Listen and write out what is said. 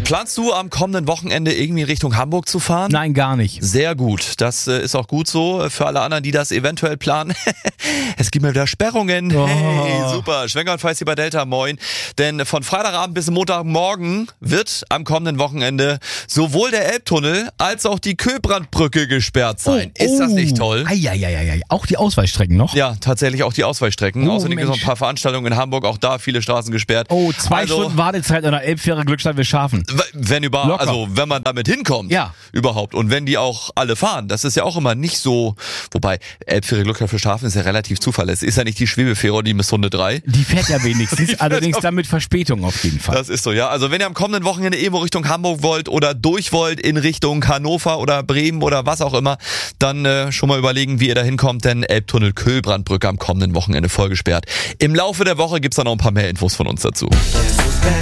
Planst du am kommenden Wochenende irgendwie Richtung Hamburg zu fahren? Nein, gar nicht. Sehr gut. Das ist auch gut so. Für alle anderen, die das eventuell planen. Es gibt mal wieder Sperrungen. Oh. Hey, super. Schwenker und Feist hier bei Delta, moin. Denn von Freitagabend bis Montagmorgen wird am kommenden Wochenende sowohl der Elbtunnel als auch die Köbrandbrücke gesperrt sein. Ist das nicht toll? Eieieiei. Auch die Ausweichstrecken noch? Ja, tatsächlich auch die Ausweichstrecken. Oh, Außerdem gibt es noch Mensch. ein paar Veranstaltungen in Hamburg. Auch da viele Straßen gesperrt. Oh, 2 Stunden Wartezeit an der Elbfähre Glückstadt wir schaffen. Wenn wenn man damit hinkommt, Ja. überhaupt. Und wenn die auch alle fahren, das ist ja auch immer nicht so, wobei Elbfähre Glückstadt für Schafen ist ja relativ zuverlässig. Ist ja nicht die Schwebefähre oder die Missrunde 3. Die fährt ja wenigstens, allerdings dann mit Verspätung auf jeden Fall. Das ist so, ja. Also wenn ihr am kommenden Wochenende irgendwo Richtung Hamburg wollt oder durch wollt in Richtung Hannover oder Bremen oder was auch immer, dann schon mal überlegen, wie ihr da hinkommt, denn Elbtunnel Köbrandbrücke am kommenden Wochenende voll gesperrt. Im Laufe der Woche gibt's dann noch ein paar mehr Infos von uns dazu.